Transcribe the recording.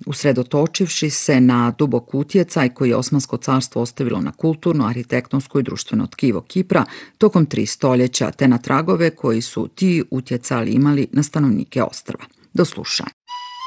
usredotočivši se na dubok utjecaj koji je Osmansko carstvo ostavilo na kulturno, arhitektonsko i društveno tkivo Kipra tokom 3 stoljeća, te na tragove koji su ti utjecali imali na stanovnike ostrva. Do slušanja.